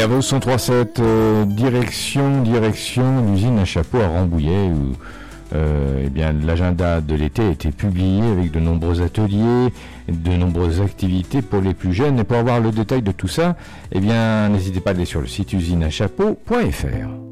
Vos 103.7, direction l'usine à chapeau à Rambouillet où l'agenda de l'été a été publié avec de nombreux ateliers, de nombreuses activités pour les plus jeunes. Et pour avoir le détail de tout ça, n'hésitez pas à aller sur le site usineachapeau.fr.